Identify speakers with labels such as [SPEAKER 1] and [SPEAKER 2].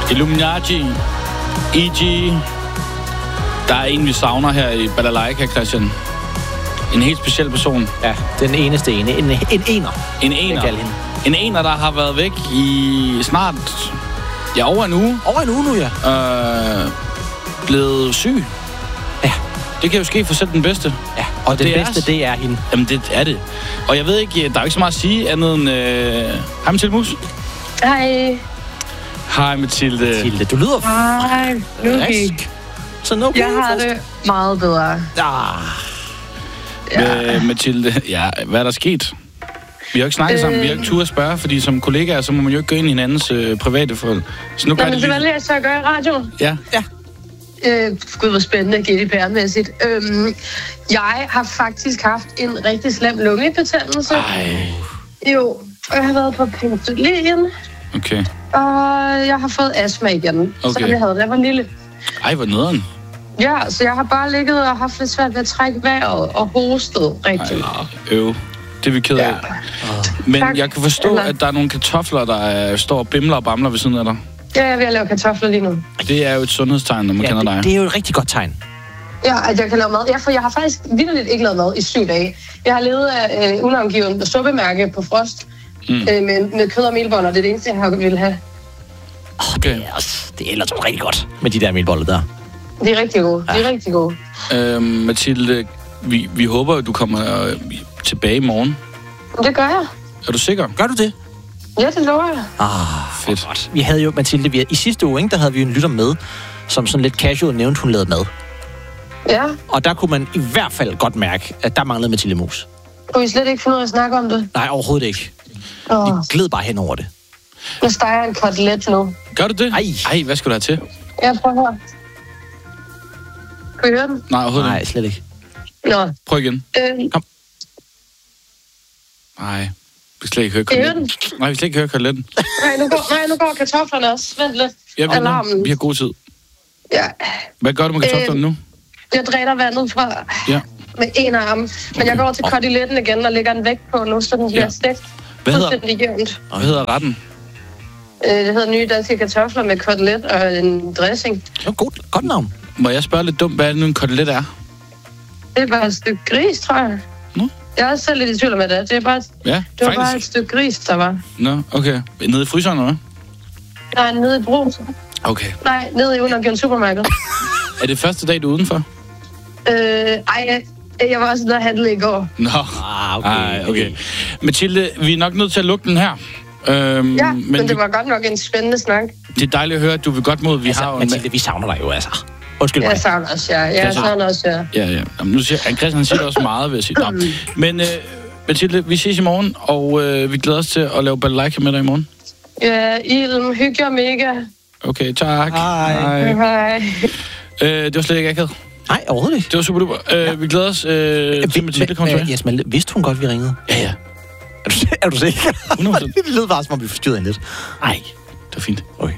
[SPEAKER 1] Illuminati, E.G. Der er en, vi savner her i Balalaika, Christian. En helt speciel person.
[SPEAKER 2] Ja, den eneste ene. En ener.
[SPEAKER 1] En ener. En ener, der har været væk i snart... Ja, over en uge.
[SPEAKER 2] Over en uge nu, ja.
[SPEAKER 1] Blevet syg.
[SPEAKER 2] Ja.
[SPEAKER 1] Det kan jo ske for selv den bedste.
[SPEAKER 2] Ja, og den bedste, det er hende.
[SPEAKER 1] Jamen, det er det. Og jeg ved ikke, der er jo ikke så meget at sige andet end... Hej, Mathilde Mus.
[SPEAKER 3] Hej.
[SPEAKER 1] Hej, Mathilde.
[SPEAKER 2] Mathilde, du lyder
[SPEAKER 3] frisk.
[SPEAKER 2] Sådan okay.
[SPEAKER 3] Jeg har det meget bedre.
[SPEAKER 1] Mathilde, ja, hvad er der sket? Vi har jo ikke snakket sammen, vi har ikke tur at spørge, fordi som kollegaer, så må man jo ikke gå ind i hinandens private forhold. Så nu gør
[SPEAKER 3] det valgte jeg så at gøre i radioen.
[SPEAKER 1] Ja.
[SPEAKER 3] Gud, hvor spændende GDPR-mæssigt. Jeg har faktisk haft en rigtig slem lungebetændelse. Jo, og jeg har været på penicillin.
[SPEAKER 1] Okay.
[SPEAKER 3] Og jeg har fået astma igen, som jeg havde, da jeg var lille.
[SPEAKER 1] Ej, hvor nederen.
[SPEAKER 3] Ja, så jeg har bare ligget og haft lidt svært ved at trække vejret og hostet rigtig meget.
[SPEAKER 1] Det er vi ked af. Men jeg kan forstå, at der er nogle kartofler, der står og bimler og bamler ved siden af dig. Ja,
[SPEAKER 3] jeg er ved at lave kartofler lige nu.
[SPEAKER 1] Det er jo et sundhedstegn, når man kender dig.
[SPEAKER 2] Det er jo et rigtig godt tegn.
[SPEAKER 3] Ja, at jeg kan lave mad. Ja, for jeg har faktisk vitterligt ikke lavet mad i 7 dage. Jeg har levet af unavngivet suppemærke på frost med kød og melboller. Det er det eneste, jeg ville have.
[SPEAKER 2] Det er ellers rigtig godt med de der melboller der.
[SPEAKER 3] De er rigtig gode. De er rigtig gode.
[SPEAKER 1] Mathilde, vi håber, at du kommer tilbage i morgen.
[SPEAKER 3] Det gør jeg.
[SPEAKER 1] Er du sikker?
[SPEAKER 2] Gør du det?
[SPEAKER 3] Ja, det lover jeg.
[SPEAKER 1] Fedt.
[SPEAKER 2] Godt. Vi havde jo, Mathilde, i sidste uge, der havde vi en lytter med, som sådan lidt casual nævnte, hun lavede mad.
[SPEAKER 3] Ja.
[SPEAKER 2] Og der kunne man i hvert fald godt mærke, at der manglede Mathilde Mus.
[SPEAKER 3] Kunne I slet ikke finde ud af at snakke om det?
[SPEAKER 2] Nej, overhovedet ikke. Vi gled bare hen over det.
[SPEAKER 3] Jeg steger en kotelet nu.
[SPEAKER 1] Gør du det? Ej, hvad skal du have til?
[SPEAKER 3] Jeg prøver at høre. Kan I høre den?
[SPEAKER 1] Nej, overhovedet ikke.
[SPEAKER 2] Nej, slet ikke.
[SPEAKER 3] Nå.
[SPEAKER 1] Prøv igen.
[SPEAKER 2] Kom.
[SPEAKER 1] Nej, vi skal slet ikke høre koteletten. Nej, vi skal slet ikke høre koteletten.
[SPEAKER 3] Nej, nu går kartoflerne også. Vent lidt.
[SPEAKER 1] Ja, vi har god tid.
[SPEAKER 3] Ja.
[SPEAKER 1] Hvad gør du med kartoflerne nu?
[SPEAKER 3] Jeg dræner vandet fra med en arm. Men jeg går til koteletten igen og lægger den væk på nu, så den bliver stegt.
[SPEAKER 1] Hvad hedder retten?
[SPEAKER 3] Det hedder nye danske kartofler med kotelet og en dressing.
[SPEAKER 2] Godt navn.
[SPEAKER 1] Må jeg spørge lidt dumt, hvad nu en kotelet er?
[SPEAKER 3] Det er bare et stykke gris, tror jeg. Jeg er også selv lidt i tvivl om, hvad det er. Det er bare, det var bare et stykke gris, der var.
[SPEAKER 1] Nå, okay. Nede i fryseren, eller hvad?
[SPEAKER 3] Nej, nede i Brus.
[SPEAKER 1] Okay.
[SPEAKER 3] Nej, nede i undergivet supermarked.
[SPEAKER 1] Er det første dag, du er udenfor?
[SPEAKER 3] Jeg var også nede og handle i går.
[SPEAKER 1] Nå, okay. Mathilde, vi er nok nødt til at lukke den her.
[SPEAKER 3] Men det var godt nok en spændende snak.
[SPEAKER 1] Det er dejligt at høre, at du vil godt mod, vi har...
[SPEAKER 2] Mathilde, vi savner dig jo, altså. Undskyld mig.
[SPEAKER 3] Jeg savner også, Jeg savner også,
[SPEAKER 1] Ja. Jamen, nu siger Christian siger også meget, vil jeg sige. Men Mathilde, vi ses i morgen, og vi glæder os til at lave balalaika med dig i morgen.
[SPEAKER 3] Ja, Ilm, hygge jer mega.
[SPEAKER 1] Okay, tak.
[SPEAKER 3] Hej.
[SPEAKER 1] Det var slet ikke akavet.
[SPEAKER 2] Nej, overhovedet ikke.
[SPEAKER 1] Det var super duper. Vi glæder os til Mathilde kommer tilbage.
[SPEAKER 2] Jasmin, vidste hun godt, vi ringede?
[SPEAKER 1] Ja.
[SPEAKER 2] Er du sikker?
[SPEAKER 1] 100%.
[SPEAKER 2] Det lød bare, som om vi forstyrrede hende lidt.
[SPEAKER 1] Nej, det var fint.
[SPEAKER 2] Okay.